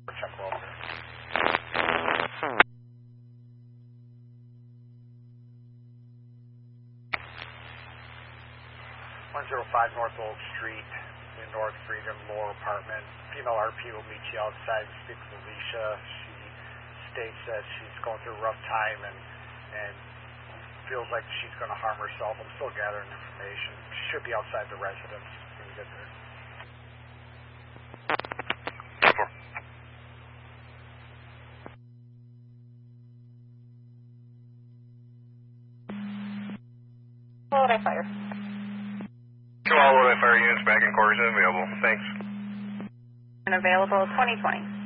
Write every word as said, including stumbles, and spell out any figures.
Check well. one oh five North Oak Street in North Freedom, lower apartment. Female R P will meet you outside and speak with Alicia. She states that she's going through a rough time and, and feels like she's going to harm herself. I'm still gathering information. She should be outside the residence when you get there. What would I fire? Two all would I fire units back in quarters and available. Thanks. And available twenty twenty.